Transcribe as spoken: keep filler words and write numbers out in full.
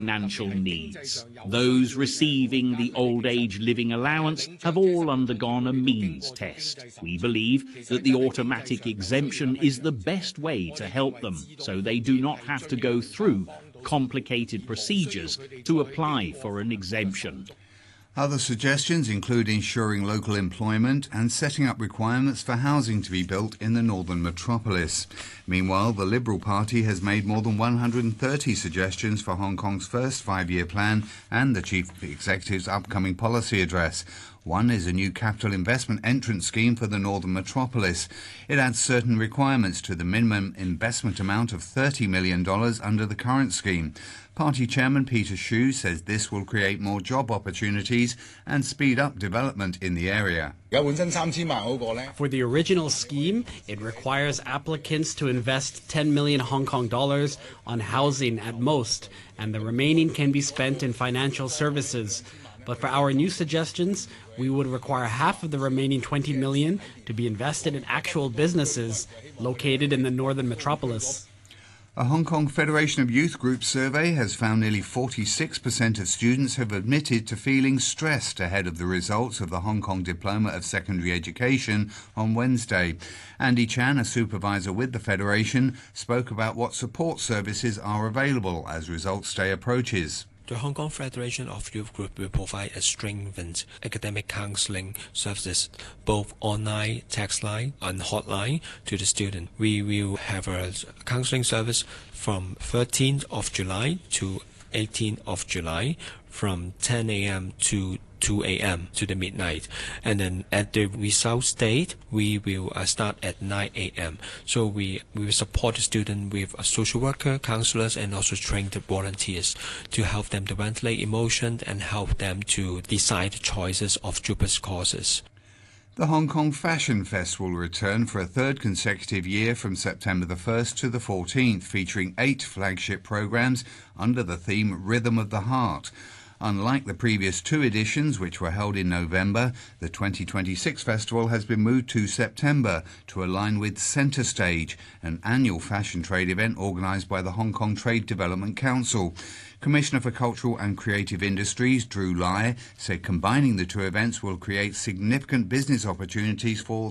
financial needs. Those receiving the old age living allowance have all undergone a means test. We believe that the automatic exemption is the best way to help them, so they do not have to go through complicated procedures to apply for an exemption. Other suggestions include ensuring local employment and setting up requirements for housing to be built in the northern metropolis. Meanwhile, the Liberal Party has made more than one hundred thirty suggestions for Hong Kong's first five-year plan and the Chief Executive's upcoming policy address. One is a new capital investment entrance scheme for the northern metropolis. It adds certain requirements to the minimum investment amount of thirty million dollars under the current scheme. Party Chairman Peter Hsu says this will create more job opportunities and speed up development in the area. For the original scheme, it requires applicants to invest ten million Hong Kong dollars on housing at most, and the remaining can be spent in financial services. But for our new suggestions, we would require half of the remaining twenty million to be invested in actual businesses located in the northern metropolis. A Hong Kong Federation of Youth Group survey has found nearly forty-six percent of students have admitted to feeling stressed ahead of the results of the Hong Kong Diploma of Secondary Education on Wednesday. Andy Chan, a supervisor with the Federation, spoke about what support services are available as results day approaches. The Hong Kong Federation of Youth Group will provide a strengthened academic counseling services, both online, text line, and hotline to the student. We will have a counseling service from thirteenth of July to eighteenth of July, from ten a m to two a m to the midnight, and then at the results date we will uh, start at nine a m So we, we will support the student with a social worker, counselors, and also trained volunteers to help them to ventilate emotion and help them to decide choices of JUPAS courses. The Hong Kong Fashion Fest will return for a third consecutive year from September the first to the fourteenth, featuring eight flagship programs under the theme Rhythm of the Heart. Unlike the previous two editions, which were held in November, the twenty twenty-six festival has been moved to September to align with Centre Stage, an annual fashion trade event organised by the Hong Kong Trade Development Council. Commissioner for Cultural and Creative Industries, Drew Lai, said combining the two events will create significant business opportunities for